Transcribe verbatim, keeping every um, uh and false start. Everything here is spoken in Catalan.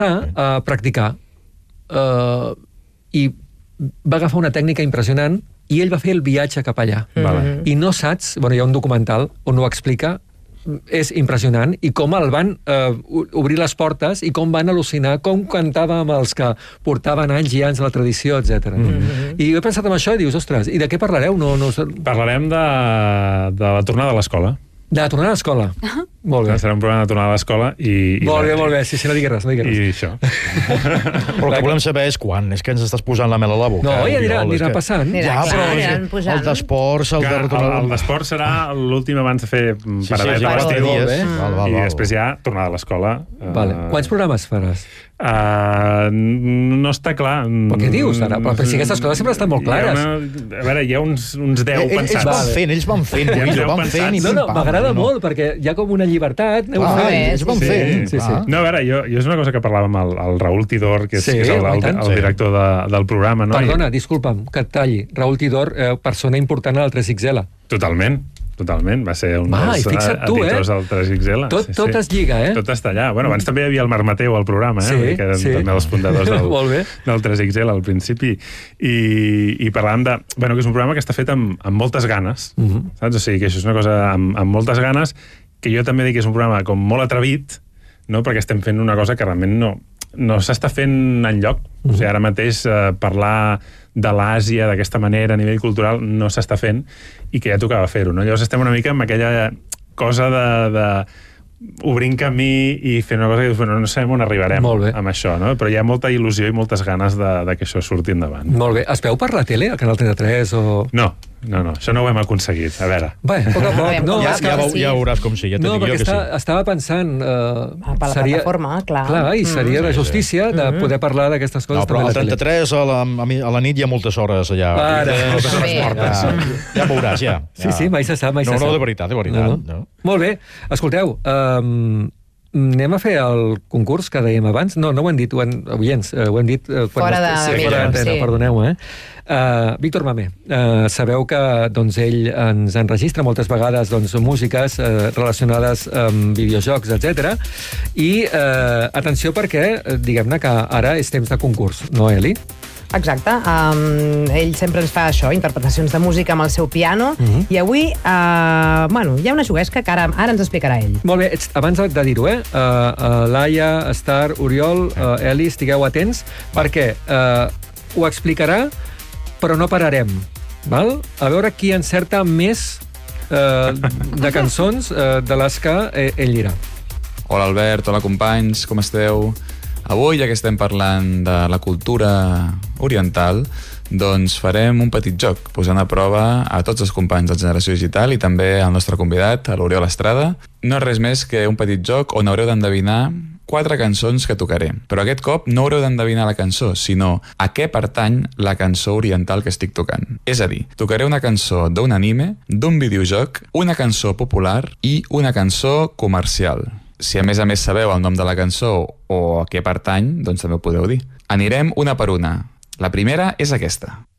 a practicar. Uh, I va agafar una tècnica impressionant i ell va fer el viatge cap allà. Vale. I no saps, bueno, hi ha un documental on ho explica, és impressionant, i com el van eh, obrir les portes i com van al·lucinar, com cantava amb els que portaven anys i anys a la tradició, etcètera. Mm-hmm. I he pensat en això i dius, ostres, i de què parlareu? No, no... Parlarem de, de la tornada a l'escola. De tornar a l'escola. Uh-huh. Molt bé. Serà un programa de tornar a l'escola i... i molt bé, la... molt bé. Sí, sí, no diguis res, no diguis res. I això. Però el que volem saber és quan. És que ens estàs posant la mel a la boca. No, ja anirà, anirà que... passant. Ja, però el d'esports, el de retornar... El d'esports serà l'últim abans de fer paradeta a l'estiu. I després ja tornar a l'escola. Vale. Quants programes faràs? Uh, no està clar. Però què dius ara? Però si aquestes coses sempre estan molt clares. Una, a veure, hi ha uns, uns deu ells pensats. Ells van fent, ells van fent, Guillo, van fent i no, no, m'agrada no. molt, perquè hi ha com una llibertat. Ah, ah, ells van sí, fent. Sí, sí. No, a veure, jo, jo és una cosa que parlàvem amb el, el Raül Tidor, que és, sí, que és el, el, el, el director de, del programa. No? Perdona, disculpa'm, que et talli. Raül Tidor, eh, persona important al tres ics ele. Totalment. Totalment, va ser un ah, dels tu, editors eh? del tres ics ele. Tot, sí, tot sí. es lliga, eh? Tot està allà. Bueno, abans també hi havia el Marc Mateu al programa, eh? Sí, que eren sí. també els fundadors del, del tres ics ele al principi. I, i parlàvem de... Bueno, que és un programa que està fet amb, amb moltes ganes, uh-huh. saps? O sigui, que això és una cosa amb, amb moltes ganes, que jo també dic que és un programa com molt atrevit, no? Perquè estem fent una cosa que realment no, no s'està fent enlloc. Uh-huh. O sigui, ara mateix eh, parlar de l'Àsia d'aquesta manera a nivell cultural no s'està fent i que ja tocava fer-ho, no? Llavors estem una mica amb aquella cosa de, de obrint camí i fer una cosa que bueno, no sabem on arribarem amb això, no? Però hi ha molta il·lusió i moltes ganes de, de que això surti endavant. Molt bé. Es veu per la tele, al Canal trenta-tres o...? No, no, no, això no ho hem aconseguit. A veure. Bé, a poc a poc. No, ja, ja, veu, ja veuràs com sí, ja t'ho no, dic jo que està, sí. estava pensant... Uh, per la seria, plataforma, clar. Clar, i seria mm. de justícia de mm-hmm. poder parlar d'aquestes coses. No, però al trenta-tres a la, a la nit hi ha moltes hores allà. Ara. Moltes hores mortes. Ja, ja veuràs, ja. Sí, sí, mai se sap, mai se sap. No, no, sap. de veritat, de veritat. No, no. No. Molt bé. Escolteu, um, anem a fer el concurs que dèiem abans. No, no ho hem dit, ho hem, oients, ho hem dit... Uh, fora de sí, fora d'antena, sí. Perdoneu, eh? Uh, Víctor Mamé, uh, sabeu que doncs, ell ens enregistra moltes vegades doncs, músiques uh, relacionades amb videojocs, etcètera. I uh, atenció perquè, diguem-ne que ara és temps de concurs, no, Eli? Exacte. Um, ell sempre ens fa això, interpretacions de música amb el seu piano, uh-huh. i avui uh, bueno, hi ha una juguesca que ara, ara ens explicarà ell. Molt bé, abans de dir-ho, eh? Uh, uh, Laia, Star, Oriol, uh, Eli, estigueu atents, perquè uh, ho explicarà, però no pararem. Val? A veure qui encerta més uh, de cançons uh, de les que eh, ell dirà. Hola Albert, hola companys, com esteu? Avui, ja que estem parlant de la cultura oriental, doncs farem un petit joc, posant a prova a tots els companys de Generació Digital i també al nostre convidat, a l'Oriol Estrada. No és res més que un petit joc on haureu d'endevinar quatre cançons que tocaré. Però aquest cop no haureu d'endevinar la cançó, sinó a què pertany la cançó oriental que estic tocant. És a dir, tocaré una cançó d'un anime, d'un videojoc, una cançó popular i una cançó comercial. Si a més a més sabeu el nom de la cançó o a què pertany, doncs també ho podeu dir. Anirem una per una. La primera és aquesta.